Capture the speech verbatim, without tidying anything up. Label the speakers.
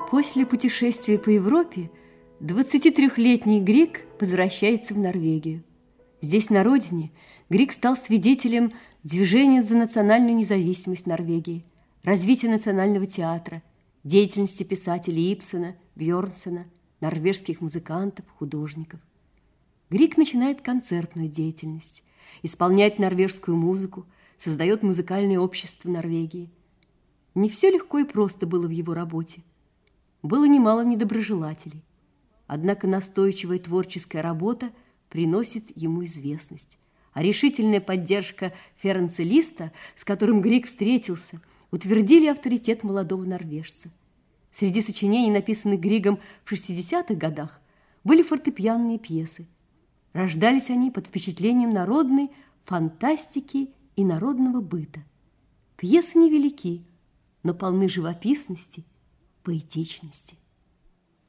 Speaker 1: После путешествия по Европе двадцатитрёхлетний Григ возвращается в Норвегию. Здесь, на родине, Григ стал свидетелем движения за национальную независимость Норвегии, развития национального театра, деятельности писателей Ибсена, Бьернсона, норвежских музыкантов, художников. Григ начинает концертную деятельность, исполняет норвежскую музыку, создает музыкальное общество Норвегии. Не все легко и просто было в его работе. Было немало недоброжелателей. Однако настойчивая творческая работа приносит ему известность, а решительная поддержка Ференца Листа, с которым Григ встретился, утвердили авторитет молодого норвежца. Среди сочинений, написанных Григом в шестидесятых годах, были фортепианные пьесы. Рождались они под впечатлением народной фантастики и народного быта. Пьесы невелики, но полны живописности, поэтичности.